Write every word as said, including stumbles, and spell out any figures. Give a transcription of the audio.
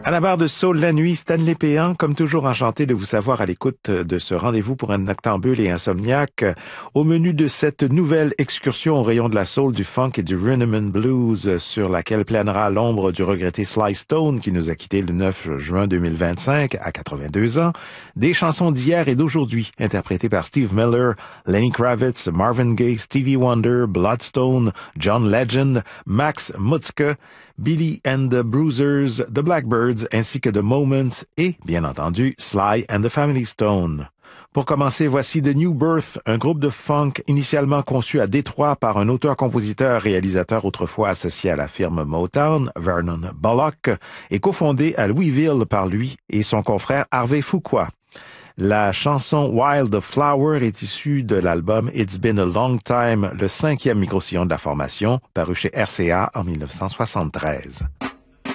À la barre de Saul la nuit, Stanley Péan, comme toujours enchanté de vous savoir à l'écoute de ce rendez-vous pour un noctambule et insomniaque. Au menu de cette nouvelle excursion au rayon de la soul, du funk et du rhythm and blues, sur laquelle planera l'ombre du regretté Sly Stone qui nous a quittés le neuf juin deux mille vingt-cinq à quatre-vingt-deux ans, des chansons d'hier et d'aujourd'hui interprétées par Steve Miller, Lenny Kravitz, Marvin Gaye, Stevie Wonder, Bloodstone, John Legend, Max Mutzke, Billy and the Bruisers, The Blackbirds, ainsi que The Moments et, bien entendu, Sly and the Family Stone. Pour commencer, voici The New Birth, un groupe de funk initialement conçu à Détroit par un auteur-compositeur-réalisateur autrefois associé à la firme Motown, Vernon Bullock, et cofondé à Louisville par lui et son confrère Harvey Fuqua. La chanson Wild Flower est issue de l'album It's Been a Long Time, le cinquième micro-sillon de la formation, paru chez R C A en mille neuf cent soixante-treize.